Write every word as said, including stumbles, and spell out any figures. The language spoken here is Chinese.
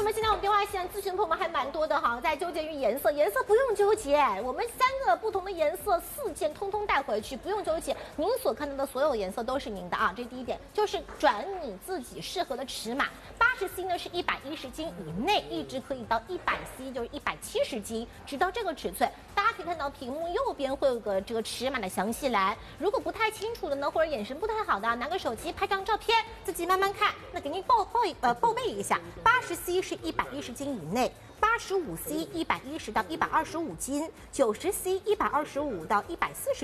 么现在我们电话线咨询朋友们还蛮多的哈，在纠结于颜色，颜色不用纠结，我们三个不同的颜色四件通通带回去，不用纠结。您所看到的所有颜色都是您的啊，这是第一点，就是转你自己适合的尺码。八十 C 呢是一百一十斤以内，一直可以到一百 C， 就是一百七十斤，直到这个尺寸。大家可以看到屏幕右边会有个这个尺码的详细栏，如果不太清楚的呢，或者眼神不太好的，拿个手机拍张照片，自己慢慢看。那给您报报呃报备一下，八十 C 是一百一十斤以内。八十五 C 一百一十到一百二十五斤，九十 C 一百二十五到一百四十。